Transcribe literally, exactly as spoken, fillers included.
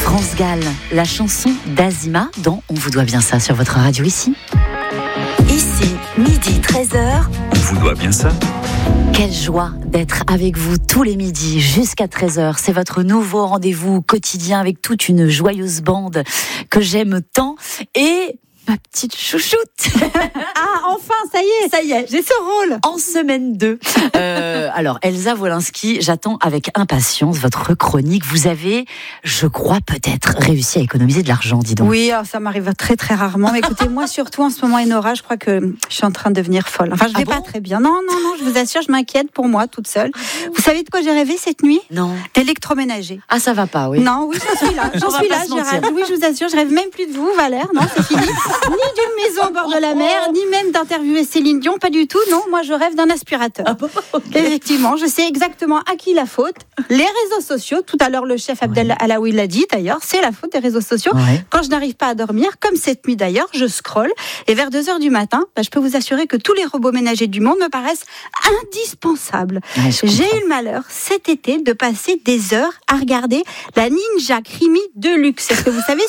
France Gall, la chanson d'Azima dont On vous doit bien ça sur votre radio ici. Ici, midi treize heures. On vous doit bien ça. Quelle joie d'être avec vous tous les midis jusqu'à treize heures. C'est votre nouveau rendez-vous quotidien avec toute une joyeuse bande que j'aime tant. Et ma petite chouchoute. Ah, enfin, ça y est, ça y est, j'ai ce rôle. En semaine deux. Euh, alors, Elsa Wolinski, j'attends avec impatience votre chronique. Vous avez, je crois, peut-être réussi à économiser de l'argent, dis donc. Oui, alors ça m'arrive très très rarement. Mais écoutez, moi surtout en ce moment, Enora, je crois que je suis en train de devenir folle. Enfin, je vais Ah bon pas très bien. Non, non, non, je vous assure, je m'inquiète pour moi, toute seule. Vous savez de quoi j'ai rêvé cette nuit ? Non. D'électroménager. Ah, ça va pas, oui. Non, oui, j'en suis là. J'en On va suis pas là. se Je mentir. rêve. Oui, je vous assure, je rêve même plus de vous, Valère. Non, c'est fini. Ni d'une maison au bord de la mer, ni même d'interviewer Céline Dion, pas du tout. Non, moi je rêve d'un aspirateur. Ah bon, okay. Effectivement, je sais exactement à qui la faute. Les réseaux sociaux. Tout à l'heure, le chef Abdel Alaoui l'a dit d'ailleurs, c'est la faute des réseaux sociaux. Ouais. Quand je n'arrive pas à dormir, comme cette nuit d'ailleurs, je scrolle et vers deux heures du matin, bah, je peux vous assurer que tous les robots ménagers du monde me paraissent indispensables. Ouais, je J'ai comprends. eu le malheur cet été de passer des heures à regarder la Ninja Creamy Deluxe. Est-ce que vous savez